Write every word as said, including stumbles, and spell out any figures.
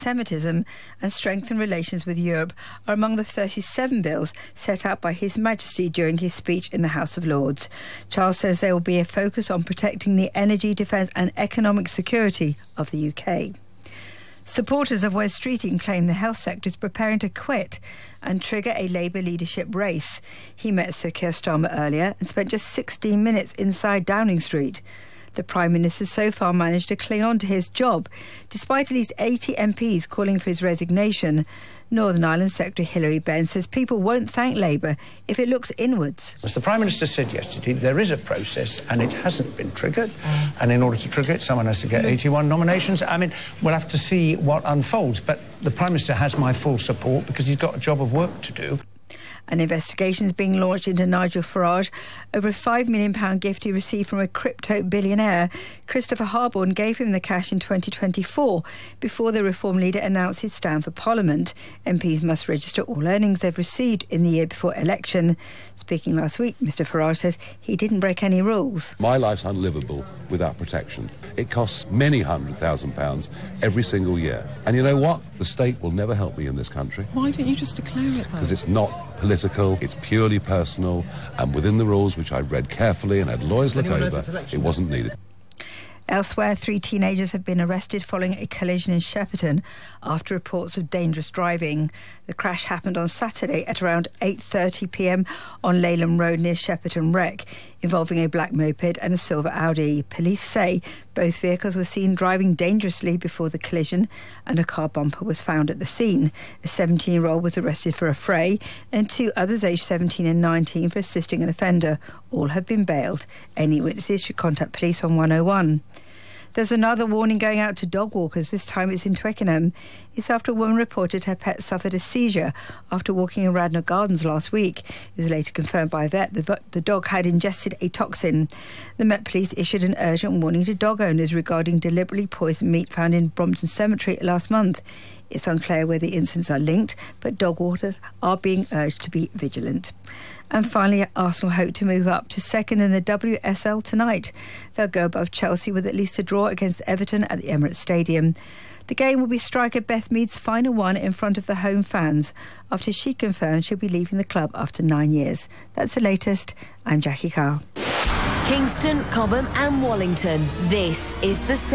Anti-Semitism and strengthen relations with Europe are among the thirty-seven bills set out by His Majesty during his speech in the House of Lords. Charles says there will be a focus on protecting the energy, defence and economic security of the U K. Supporters of Wes Streeting claim the health sector is preparing to quit and trigger a Labour leadership race. He met Sir Keir Starmer earlier and spent just sixteen minutes inside Downing Street. The Prime Minister so far managed to cling on to his job, despite at least eighty M Ps calling for his resignation. Northern Ireland Secretary Hilary Benn says people won't thank Labour if it looks inwards. As the Prime Minister said yesterday, there is a process and it hasn't been triggered. And in order to trigger it, someone has to get eighty-one nominations. I mean, we'll have to see what unfolds. But the Prime Minister has my full support because he's got a job of work to do. An investigation is being launched into Nigel Farage over a five million pounds gift he received from a crypto billionaire. Christopher Harborne gave him the cash in twenty twenty-four before the Reform leader announced he'd stand for Parliament. M Ps must register all earnings they've received in the year before election. Speaking last week, Mr Farage says he didn't break any rules. My life's unlivable without protection. It costs many hundred thousand pounds every single year. And you know what? The state will never help me in this country. Why don't you just declare it, though? Because it's not political, it's purely personal, and within the rules, which I read carefully and had lawyers look over, it wasn't needed. Elsewhere, three teenagers have been arrested following a collision in Shepperton after reports of dangerous driving. The crash happened on Saturday at around eight thirty p m on Leyland Road near Shepperton Wreck, involving a black moped and a silver Audi. Police say both vehicles were seen driving dangerously before the collision and a car bumper was found at the scene. A seventeen-year-old was arrested for a fray and two others aged seventeen and nineteen for assisting an offender. All have been bailed. Any witnesses should contact police on one oh one. There's another warning going out to dog walkers. This time it's in Twickenham. It's after a woman reported her pet suffered a seizure after walking in Radnor Gardens last week. It was later confirmed by a vet the, the dog had ingested a toxin. The Met Police issued an urgent warning to dog owners regarding deliberately poisoned meat found in Brompton Cemetery last month. It's unclear whether the incidents are linked, but dog walkers are being urged to be vigilant. And finally, Arsenal hope to move up to second in the W S L tonight. They'll go above Chelsea with at least a draw against Everton at the Emirates Stadium. The game will be striker Beth Mead's final one in front of the home fans after she confirmed she'll be leaving the club after nine years. That's the latest. I'm Jackie Carr. Kingston, Cobham and Wallington. This is the